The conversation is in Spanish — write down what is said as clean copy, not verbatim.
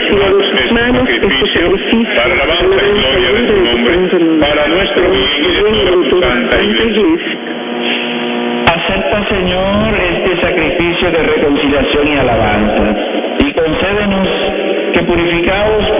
reciba de sus manos este sacrificio para alabanza y gloria de tu nombre, para nuestro bien y de toda tu santa Iglesia. Acepta, Señor, este sacrificio de reconciliación y alabanza, y concédenos que, purificados